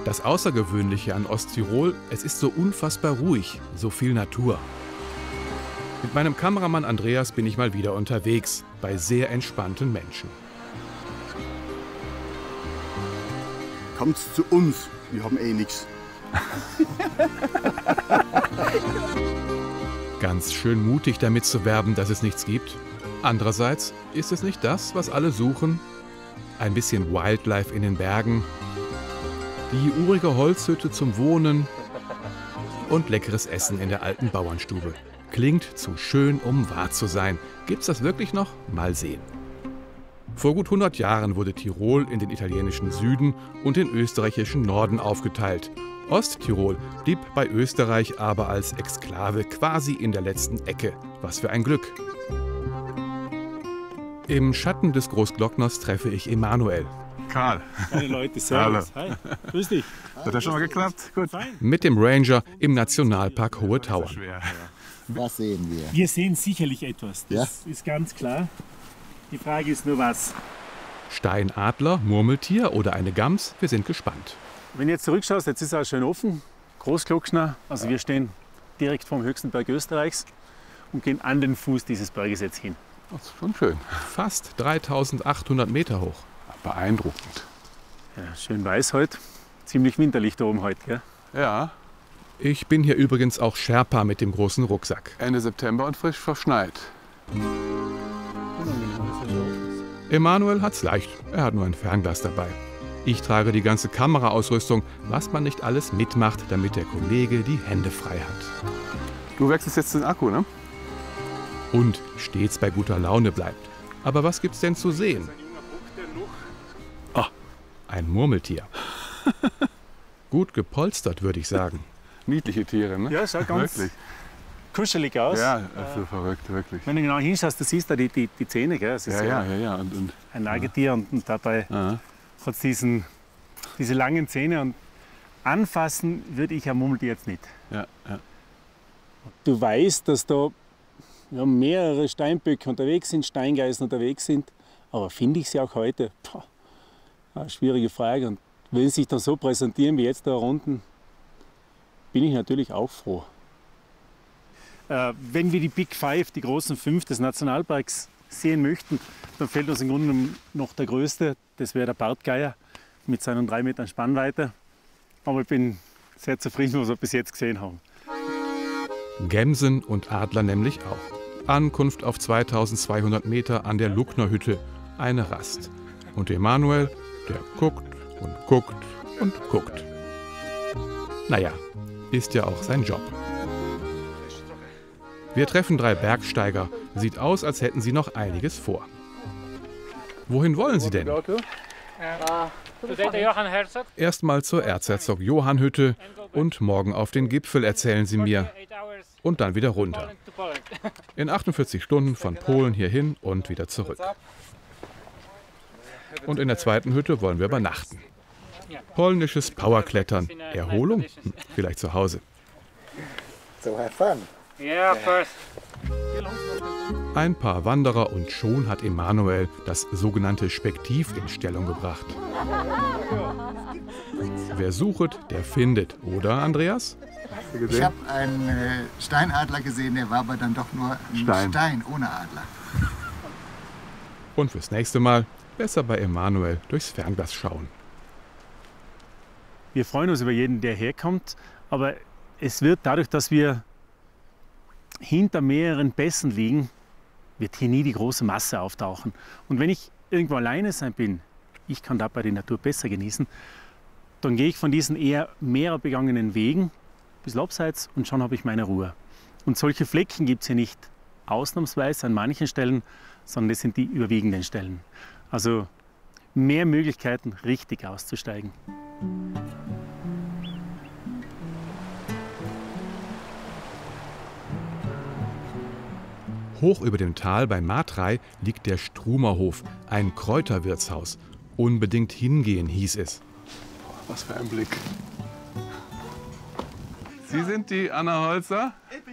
Das Außergewöhnliche an Osttirol, es ist so unfassbar ruhig, so viel Natur. Mit meinem Kameramann Andreas bin ich mal wieder unterwegs, bei sehr entspannten Menschen. Kommt zu uns, wir haben eh nichts. Ganz schön mutig damit zu werben, dass es nichts gibt. Andererseits ist es nicht das, was alle suchen. Ein bisschen Wildlife in den Bergen, die urige Holzhütte zum Wohnen und leckeres Essen in der alten Bauernstube. Klingt zu schön, um wahr zu sein. Gibt's das wirklich noch? Mal sehen. Vor gut 100 Jahren wurde Tirol in den italienischen Süden und den österreichischen Norden aufgeteilt. Osttirol blieb bei Österreich aber als Exklave quasi in der letzten Ecke. Was für ein Glück! Im Schatten des Großglockners treffe ich Emanuel. Karl. Hi Leute, servus. Hi, grüß dich. Hat das schon mal geklappt? Gut. Mit dem Ranger im Nationalpark Hohe Tauern. Schwer. Was sehen wir? Wir sehen sicherlich etwas, das ist ganz klar. Die Frage ist nur was. Steinadler, Murmeltier oder eine Gams? Wir sind gespannt. Wenn du jetzt zurückschaust, jetzt ist es auch schön offen, Großglockner. Also wir stehen direkt vom höchsten Berg Österreichs und gehen an den Fuß dieses Berges jetzt hin. Das ist schon schön. Fast 3800 Meter hoch. Beeindruckend. Ja, schön weiß heute. Ziemlich winterlich da oben heute, gell? Ja, Ich bin hier übrigens auch Sherpa mit dem großen Rucksack. Ende September und frisch verschneit. Emanuel hat's leicht. Er hat nur ein Fernglas dabei. Ich trage die ganze Kameraausrüstung, was man nicht alles mitmacht, damit der Kollege die Hände frei hat. Du wechselst jetzt den Akku, ne? Und stets bei guter Laune bleibt. Aber was gibt's denn zu sehen? Ein Murmeltier. Gut gepolstert, würde ich sagen. Niedliche Tiere, ne? Ja, schaut ganz Wirklich. kuschelig aus. Ja, so verrückt, wirklich. Wenn du genau hinschaust, du siehst da die Zähne, gell? Es ist Ja. Und ein Nagetier und dabei aha. hat es diese langen Zähne. Und anfassen würde ich ein Murmeltier jetzt nicht. Ja. Du weißt, dass da mehrere Steinböcke unterwegs sind, Steingeißen unterwegs sind. Aber finde ich sie auch heute? Eine schwierige Frage. Und wenn sie sich dann so präsentieren wie jetzt da unten, bin ich natürlich auch froh. Wenn wir die Big Five, die großen 5 des Nationalparks sehen möchten, dann fehlt uns im Grunde genommen noch der größte. Das wäre der Bartgeier mit seinen 3 Metern Spannweite. Aber ich bin sehr zufrieden, was wir bis jetzt gesehen haben. Gämsen und Adler nämlich auch. Ankunft auf 2200 Meter an der Lucknerhütte. Eine Rast. Und Emanuel, der guckt und guckt und guckt. Naja, ist ja auch sein Job. Wir treffen 3 Bergsteiger. Sieht aus, als hätten sie noch einiges vor. Wohin wollen sie denn? Erstmal zur Erzherzog Johann Hütte und morgen auf den Gipfel, erzählen sie mir. Und dann wieder runter. In 48 Stunden von Polen hierhin und wieder zurück. Und in der zweiten Hütte wollen wir übernachten. Polnisches Powerklettern. Erholung? Vielleicht zu Hause. So have fun. Ein paar Wanderer und schon hat Emanuel das sogenannte Spektiv in Stellung gebracht. Wer sucht, der findet, oder Andreas? Ich habe einen Steinadler gesehen, der war aber dann doch nur ein Stein ohne Adler. Und fürs nächste Mal besser bei Emanuel durchs Fernglas schauen. Wir freuen uns über jeden, der herkommt, aber es wird dadurch, dass wir hinter mehreren Pässen liegen, wird hier nie die große Masse auftauchen. Und wenn ich irgendwo alleine sein bin, ich kann dabei die Natur besser genießen, dann gehe ich von diesen eher mehrer begangenen Wegen bis abseits und schon habe ich meine Ruhe. Und solche Flecken gibt es hier nicht ausnahmsweise an manchen Stellen, sondern das sind die überwiegenden Stellen. Also mehr Möglichkeiten, richtig auszusteigen. Hoch über dem Tal bei Matrei liegt der Strumerhof, ein Kräuterwirtshaus. Unbedingt hingehen, hieß es. Was für ein Blick. Sie sind die Anna Holzer? Ich bin